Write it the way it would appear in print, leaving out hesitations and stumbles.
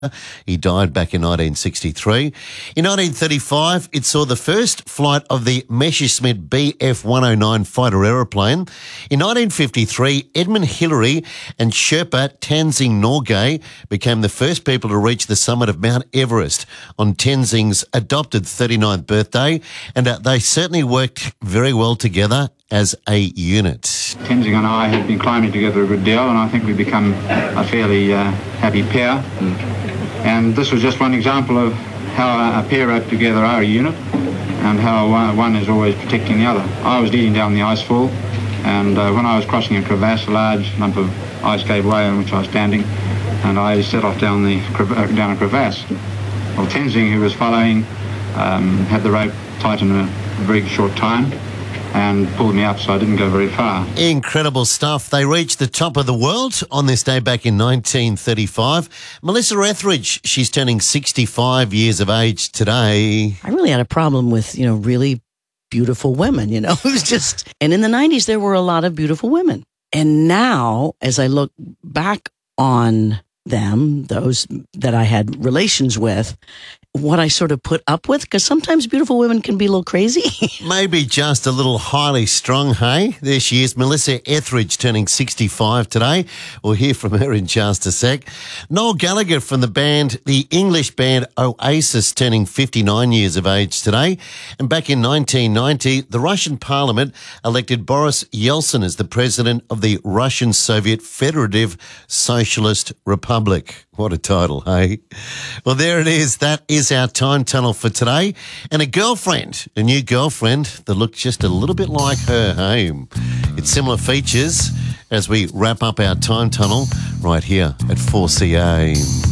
He died back in 1963. In 1935, it saw the first flight of the Messerschmitt Bf 109 fighter aeroplane. In 1953, Edmund Hillary and Sherpa Tenzing Norgay became the first people to reach the summit of Mount Everest on Tenzing's adopted 39th birthday, and they certainly worked very well together as a unit. Tenzing and I had been climbing together a good deal, and I think we've become a fairly happy pair. And this was just one example of how a pair roped together are a unit, and how one is always protecting the other. I was leading down the ice fall, and when I was crossing a crevasse, a large lump of ice gave way on which I was standing, and I set off down a crevasse. Well, Tenzing, who was following, had the rope tight in a very short time, and pulled me up so I didn't go very far. Incredible stuff. They reached the top of the world on this day back in 1935. Melissa Etheridge, she's turning 65 years of age today. I really had a problem with, really beautiful women, It was just, and in the 90s, there were a lot of beautiful women. And now, as I look back on them, those that I had relations with, what I sort of put up with, because sometimes beautiful women can be a little crazy. Maybe just a little highly strung, hey? There she is, Melissa Etheridge, turning 65 today. We'll hear from her in just a sec. Noel Gallagher from the English band Oasis, turning 59 years of age today. And back in 1990, the Russian parliament elected Boris Yeltsin as the president of the Russian Soviet Federative Socialist Republic. What a title, hey? Well, there it is. That is our time tunnel for today. And a new girlfriend that looks just a little bit like her, hey? It's similar features as we wrap up our time tunnel right here at 4CA.